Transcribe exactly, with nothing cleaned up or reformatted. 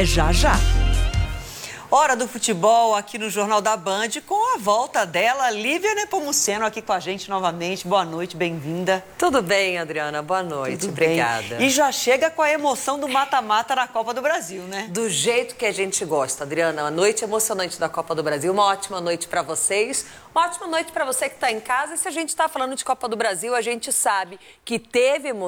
É já já. Hora do futebol aqui no Jornal da Band, com a volta dela, Lívia Nepomuceno, aqui com a gente novamente. Boa noite, bem-vinda. Tudo bem, Adriana? Boa noite. Tudo Obrigada. Bem. E já chega com a emoção do mata-mata na Copa do Brasil, né? Do jeito que a gente gosta, Adriana. Uma noite emocionante da Copa do Brasil. Uma ótima noite para vocês. Uma ótima noite para você que está em casa. E se a gente está falando de Copa do Brasil, a gente sabe que teve emoção.